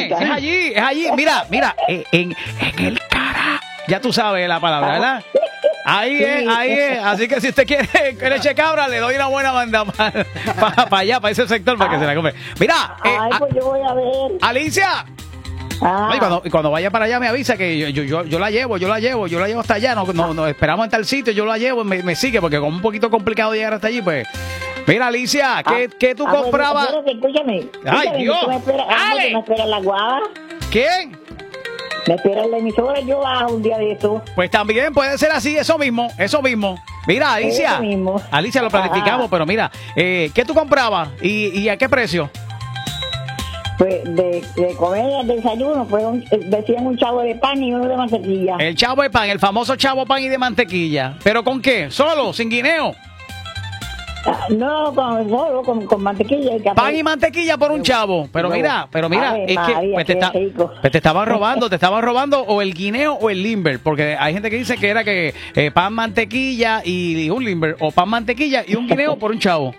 es allí. Mira, en el cara. Ya tú sabes la palabra, ¿verdad? Ahí es. Así que si usted quiere leche cabra, le doy una buena banda para allá, para ese sector, para que se la come. Mira, pues yo voy a ver. Alicia. Y cuando vaya para allá me avisa que yo la llevo hasta allá, no esperamos en tal sitio, yo la llevo, me sigue, porque como un poquito complicado llegar hasta allí, pues. Mira, Alicia, ¿qué tú comprabas? Escúchame. Ay, Dios. ¿Me espera la guava? ¿Quién? Me espera la emisora, yo bajo un día de eso. Pues también puede ser así, eso mismo. Mira, Alicia, Alicia, lo planificamos, pero mira, ¿qué tú comprabas y a qué precio? Pues de comer, de desayuno, pues decían un chavo de pan y uno de mantequilla. El chavo de pan, el famoso chavo pan y de mantequilla. ¿Pero con qué? ¿Solo? ¿Sin guineo? No, con mantequilla y café. Pan y mantequilla por un chavo. Pero mira, es que te estaban robando o el guineo o el limber, porque hay gente que dice que era que pan, mantequilla y un limber, o pan, mantequilla y un guineo por un chavo.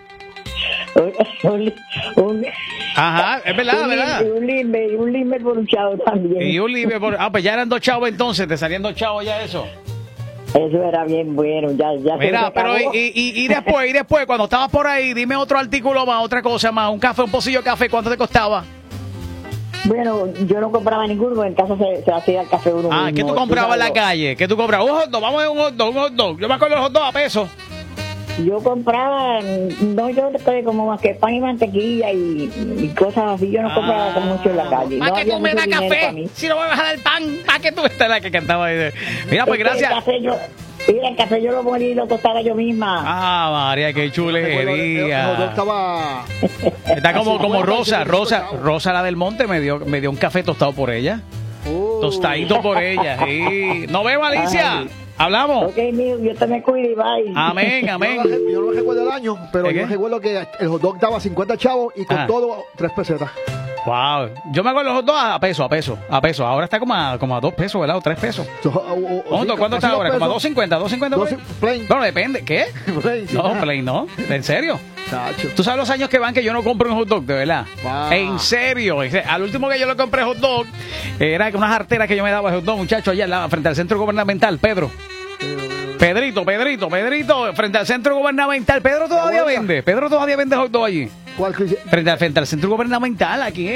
Ajá, es verdad. Un limber por un chavo también. Y un limber por... pues ya eran 2 chavos entonces, te salían 2 chavos ya eso. Eso era bien bueno, ya. Mira, pero y después, cuando estabas por ahí, dime otro artículo más, otra cosa más, un café, un pocillo de café, ¿cuánto te costaba? Bueno, yo no compraba ninguno, en casa se hacía el café uno mismo. ¿Qué tú comprabas en la calle? ¿Qué tú comprabas? Un hot dog, vamos a ver un hot dog. Yo me acuerdo de los hot dogs a peso. Yo compraba, yo como más que pan y mantequilla y cosas así. Yo no compraba mucho en la calle. ¿Para qué tú me das café? Si no me vas a dar pan, ¿para qué tú estás la que cantaba ahí? Mira, pues gracias. El café yo lo morí y lo tostaba yo misma. María, qué chulería. Está como Rosa la del Monte, me dio un café tostado por ella. Tostadito por ella. Sí. Nos vemos, Alicia. Hablamos. Ok, mío, Dios te me cuide y bye. Amén. Yo no recuerdo el año, pero yo recuerdo que el hot dog daba 50 chavos y con todo 3 pesetas. Wow. Yo me acuerdo los hot dogs a peso. Ahora está como a 2 pesos, ¿verdad? O 3 pesos. ¿Cuánto está ahora? Como a 2.50. Plain. Bueno, depende. ¿Qué? Plain no. ¿En serio? Tacho. ¿Tú sabes los años que van que yo no compro un hot dog, de verdad? Wow. En serio. Al último que yo le compré hot dog, era unas arteras que yo me daba hot dog, muchacho, allá frente al centro gubernamental, Pedrito, frente al centro gubernamental. Pedro todavía vende hot dog allí. ¿Cuál? Frente al centro gubernamental, aquí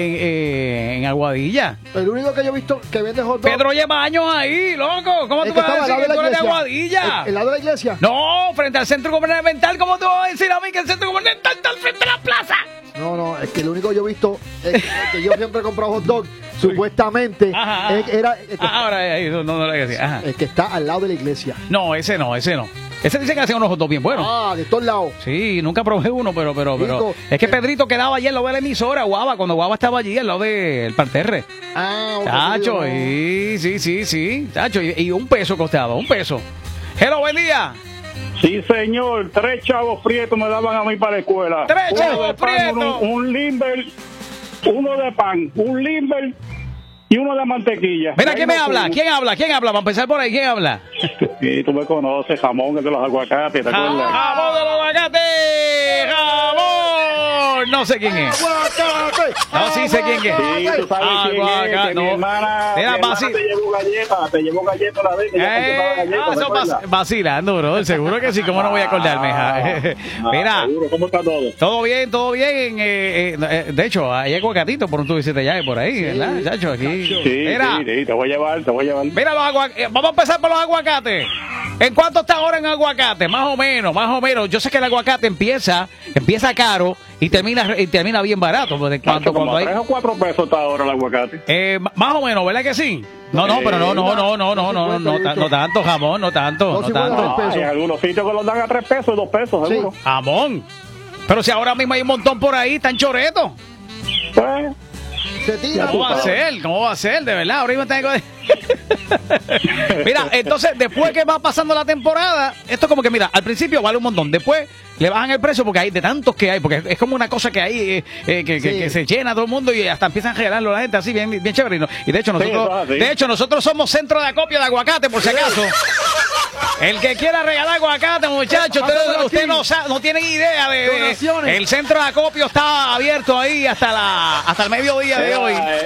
en Aguadilla. El único que yo he visto que vende hot dog. Pedro lleva años ahí, loco. ¿Cómo tú vas a decir que tú eres de Aguadilla? ¿El lado de la iglesia? No, frente al centro gubernamental. ¿Cómo tú vas a decir a mí que el centro gubernamental está al frente de la plaza? No, es que el único que yo he visto es que yo siempre he comprado hot dog, supuestamente, ahora no lo decía. El que está al lado de la iglesia. No, ese no. Ese dice que hacía unos hot dogs bien buenos. De todos lados. Sí, nunca probé uno, pero es que Pedrito quedaba allí al lado de la emisora, Guava, cuando Guava estaba allí al lado del parterre. Tacho, sí. Tacho, y $1 costaba, $1. Hello, buen día. Sí, señor. 3 chavos prietos me daban a mí para la escuela. 3 chavos prietos. Un limber, uno de pan, un limber y uno de mantequilla. Mira, ¿quién me habla? ¿Quién habla? Para empezar por ahí, ¿quién habla? Sí, tú me conoces, jamón de los aguacates, ¿te acuerdas? ¡Jamón de los aguacates! ¡Jamón! No sé quién es. No, sí sé quién es. Sí, tú sabes quién es, que mi hermana te llevó galletas una vez. Vacilando, bro. Seguro que sí, ¿cómo no voy a acordarme? Mira. Seguro, ¿cómo está todo? Todo bien. De hecho, hay aguacatitos por un tubo y 7 llaves por ahí, ¿verdad, chacho? Aquí. Sí, te voy a llevar. Mira, vamos a empezar por los aguacates. ¿En cuánto está ahora en aguacate? Más o menos. Yo sé que el aguacate empieza caro y termina bien barato. Como 3 o 4 pesos está ahora el aguacate. Más o menos, ¿verdad que sí? No, pero no tanto, jamón, no tanto. En algunos sitios que los dan a 3 pesos, 2 pesos, seguro. Jamón. Pero si ahora mismo hay un montón por ahí, están choretos. Pues... ¿Cómo va a ser? De verdad, ahora mismo tengo... Mira, entonces, después que va pasando la temporada, esto como que, mira, al principio vale un montón, después le bajan el precio porque hay de tantos que hay, porque es como una cosa que hay que se llena todo el mundo y hasta empiezan a regalarlo a la gente así bien chévere. Y de hecho nosotros somos centro de acopio de aguacate, por si acaso. El que quiera regalar aguacate, muchachos, usted no tienen idea de el centro de acopio está abierto ahí hasta el mediodía de hoy.